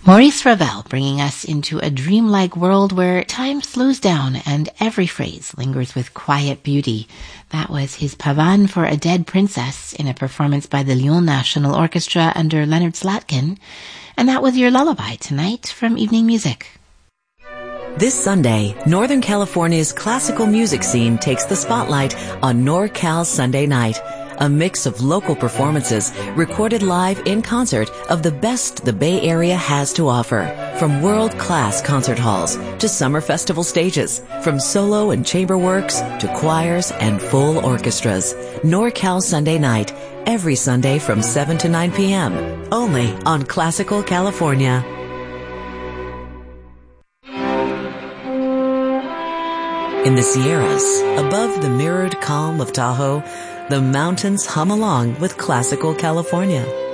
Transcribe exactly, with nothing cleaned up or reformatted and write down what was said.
Maurice Ravel bringing us into a dreamlike world where time slows down and every phrase lingers with quiet beauty. That was his Pavane for a Dead Princess in a performance by the Lyon National Orchestra under Leonard Slatkin. And that was your lullaby tonight from Evening Music. This Sunday, Northern California's classical music scene takes the spotlight on NorCal Sunday Night, a mix of local performances recorded live in concert of the best the Bay Area has to offer, from world-class concert halls to summer festival stages, from solo and chamber works to choirs and full orchestras. NorCal Sunday Night, every Sunday from seven to nine p.m., only on Classical California. In the Sierras, above the mirrored calm of Tahoe, the mountains hum along with Classical California.